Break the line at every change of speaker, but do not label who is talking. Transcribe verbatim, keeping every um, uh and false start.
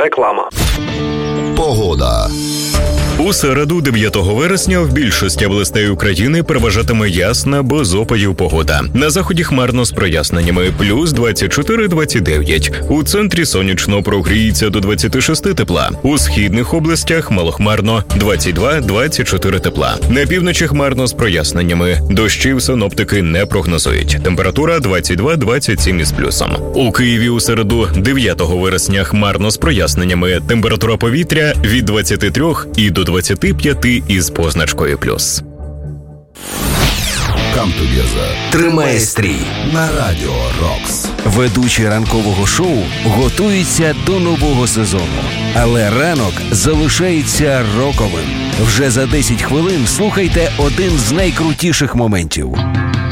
Реклама.
Погода.
У середу, дев'ятого вересня, в більшості областей України переважатиме ясна, без опадів погода. На заході хмарно з проясненнями – плюс двадцять чотири - двадцять дев'ять. У центрі сонячно, прогріється до двадцять шість тепла. У східних областях малохмарно – двадцять два - двадцять чотири тепла. На півночі хмарно з проясненнями. Дощів синоптики не прогнозують. Температура двадцять два - двадцять сім із плюсом. У Києві у середу, дев'ятого вересня, хмарно з проясненнями. Температура повітря від двадцяти трьох і до двадцяти п'яти із позначкою плюс.
Come together.
Тримає стрій
На Радіо Рокс.
Ведучі ранкового шоу готуються до нового сезону. Але ранок залишається роковим. Вже за десять хвилин слухайте один з найкрутіших моментів.